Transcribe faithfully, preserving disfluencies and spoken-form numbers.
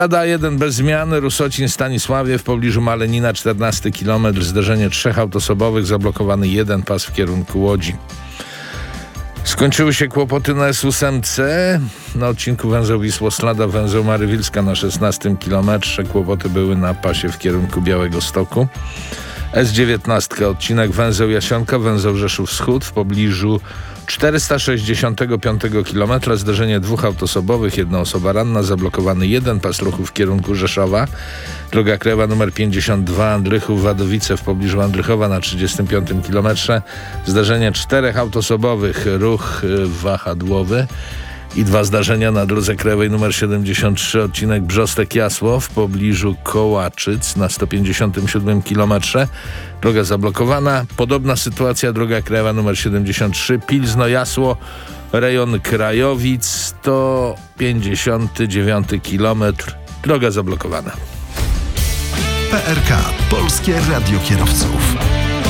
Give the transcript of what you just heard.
A jeden bez zmiany, Rusocin Stanisławie w pobliżu Malenina, czternasty kilometr, zderzenie trzech autosobowych, zablokowany jeden pas w kierunku Łodzi. Skończyły się kłopoty na S osiem C, na odcinku węzeł Wisłoslada, węzeł Marywilska na szesnastym kilometrze, kłopoty były na pasie w kierunku Białegostoku. S dziewiętnaście, odcinek węzeł Jasionka, węzeł Rzeszów Wschód w pobliżu czterysta sześćdziesiątego piątego kilometra, zderzenie dwóch autosobowych, jedna osoba ranna, zablokowany jeden pas ruchu w kierunku Rzeszowa. Droga krajowa numer pięćdziesiąt dwa, Andrychów-Wadowice w pobliżu Andrychowa na trzydziestym piątym kilometrze, zderzenie czterech autosobowych, ruch wahadłowy. I dwa zdarzenia na drodze krajowej numer siedemdziesiąt trzy, odcinek Brzostek-Jasło w pobliżu Kołaczyc na sto pięćdziesiątym siódmym kilometrze. Droga zablokowana. Podobna sytuacja, droga krajowa numer siedemdziesiąt trzy, Pilzno-Jasło, rejon Krajowic, sto pięćdziesiąty dziewiąty kilometr. Droga zablokowana. P R K. Polskie Radio Kierowców.